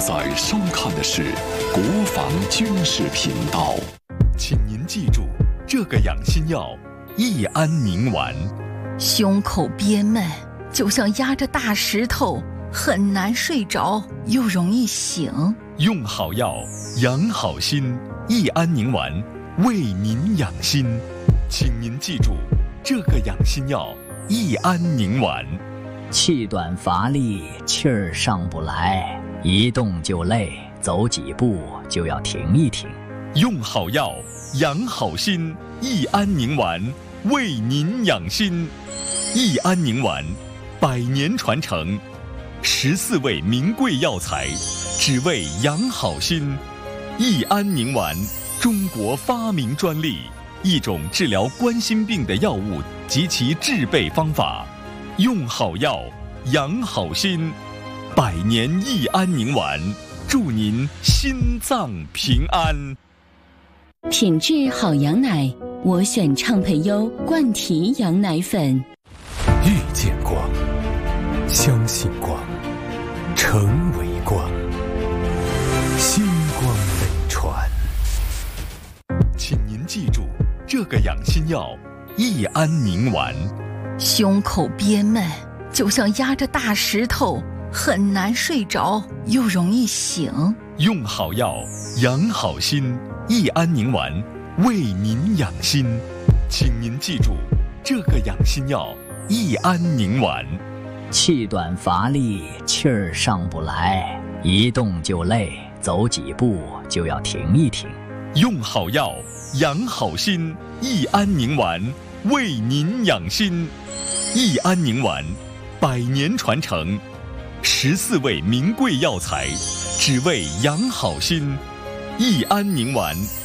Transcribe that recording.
在收看的是国防军事频道， 请您记住这个养心药益安宁丸。 胸口憋闷，就像压着大石头，很难睡着，又容易醒。 用好药，养好心，益安宁丸为您养心。请您记住这个养心药益安宁丸。 气短乏力，气儿上不来，一动就累，走几步就要停一停。 用好药，养好心，益安宁丸为您养心。益安宁丸100年传承，14味名贵药材，只为养好心。益安宁丸，中国发明专利，一种治疗冠心病的药物及其制备方法。用好药，养好心，100年益安宁丸，祝您心脏平安。 品质好羊奶，我选畅培优冠提羊奶粉。 遇见光，相信光，成为光，星光美传。 请您记住这个养心药益安宁丸。 胸口憋闷，就像压着大石头，很难睡着，又容易醒。 用好药，养好心，益安宁丸为您养心。请您记住这个养心药益安宁丸。 气短乏力，气儿上不来，一动就累，走几步就要停一停。 用好药，养好心，益安宁丸为您养心。益安宁丸100年传承，14味名贵药材，只为养好心。益安宁丸